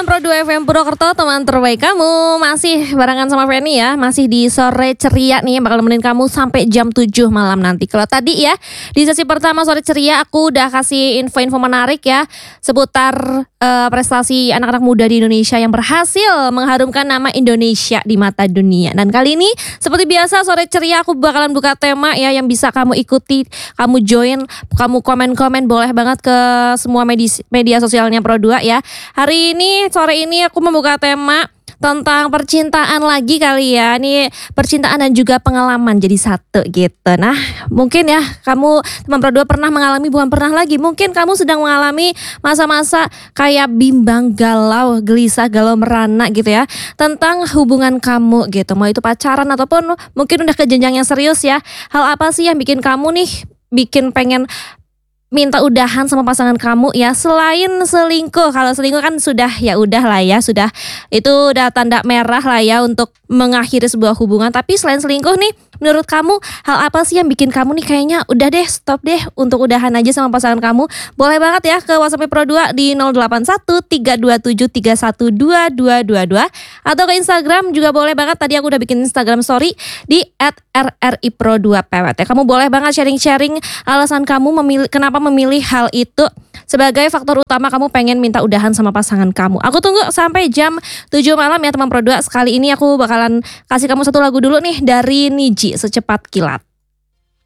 92 FM Purwokerto, teman terbaik kamu. Masih barengan sama Feni ya. Masih di sore ceria nih, bakal nemenin kamu sampai jam 7 malam nanti. Kalau tadi ya, di sesi pertama sore ceria aku udah kasih info-info menarik ya seputar prestasi anak-anak muda di Indonesia yang berhasil mengharumkan nama Indonesia di mata dunia. Dan kali ini seperti biasa sore ceria aku bakalan buka tema ya yang bisa kamu ikuti, kamu join, kamu komen-komen boleh banget ke semua media sosialnya Pro2 ya. Hari ini sore ini aku membuka tema tentang percintaan lagi kali ya. Ini percintaan dan juga pengalaman jadi satu gitu. Nah mungkin ya kamu teman Pro2 pernah mengalami, bukan pernah lagi, mungkin kamu sedang mengalami masa-masa kayak bimbang, galau, gelisah, galau merana gitu ya tentang hubungan kamu gitu. Mau itu pacaran ataupun mungkin udah ke jenjang yang serius ya. Hal apa sih yang bikin kamu nih bikin pengen minta udahan sama pasangan kamu ya, selain selingkuh? Kalau selingkuh kan sudah ya udah lah ya, sudah itu udah tanda merah lah ya untuk mengakhiri sebuah hubungan. Tapi selain selingkuh nih, menurut kamu hal apa sih yang bikin kamu nih kayaknya udah deh stop deh untuk udahan aja sama pasangan kamu? Boleh banget ya ke WhatsApp Pro2 di 081327312222 atau ke Instagram juga boleh banget. Tadi aku udah bikin Instagram story di @rripro2pwt. Kamu boleh banget sharing-sharing alasan kamu kenapa memilih hal itu sebagai faktor utama kamu pengen minta udahan sama pasangan kamu. Aku tunggu sampai jam 7 malam ya teman Pro2. Sekali ini aku bakalan kasih kamu satu lagu dulu nih dari Niji, Secepat Kilat.